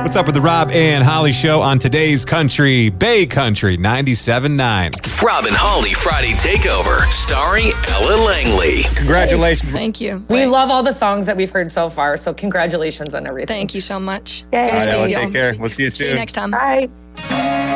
What's up with the Rob and Holly Show on today's Country, Bay Country 97.9. Rob and Holly Friday Takeover, starring Ella Langley. Congratulations. Thank you. We love all the songs that we've heard so far, so congratulations on everything. Thank you so much. Yay. Good to All right, meet Ella, you. take care. We'll see you soon. See you next time. Bye.